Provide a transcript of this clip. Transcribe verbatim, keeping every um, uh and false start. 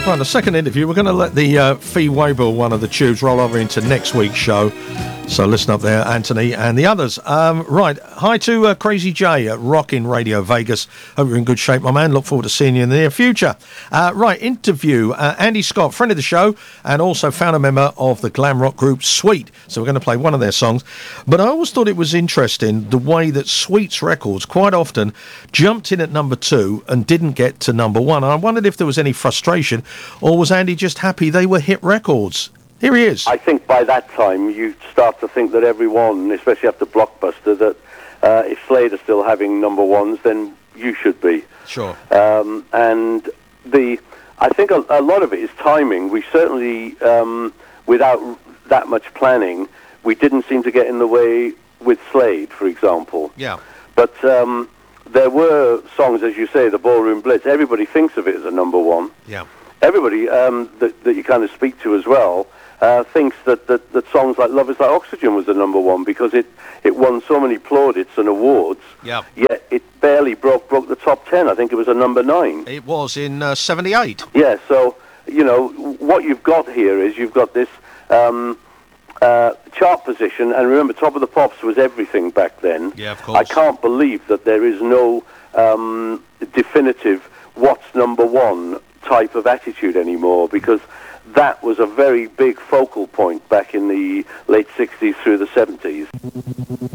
Right, the second interview, we're going to let the uh, Fee Waybill one of the tubes roll over into next week's show. So listen up there, Anthony and the others. Um, right, hi to uh, Crazy J at Rockin' Radio Vegas. Hope you're in good shape, my man. Look forward to seeing you in the near future. Uh, right, interview. Uh, Andy Scott, friend of the show, and also founder member of the glam rock group Sweet. So we're going to play one of their songs. But I always thought it was interesting the way that Sweet's records quite often jumped in at number two and didn't get to number one. And I wondered if there was any frustration, or was Andy just happy they were hit records? Here he is. I think by that time you start to think that everyone, especially after Blockbuster, that uh, if Slade are still having number ones, then you should be. Sure. Um, and the, I think a, a lot of it is timing. We certainly, um, without that much planning, we didn't seem to get in the way with Slade, for example. Yeah. But um, there were songs, as you say, the Ballroom Blitz. Everybody thinks of it as a number one. Yeah. Everybody um, that, that you kind of speak to as well uh, thinks that, that, that songs like Love Is Like Oxygen was the number one because it, it won so many plaudits and awards, yeah. Yet it barely broke broke the top ten. I think it was a number nine. It was in uh, seventy-eight. Yeah, so, you know, what you've got here is you've got this um, uh, chart position, and remember, Top of the Pops was everything back then. Yeah, of course. I can't believe that there is no um, definitive what's number one type of attitude anymore, because that was a very big focal point back in the late sixties through the seventies.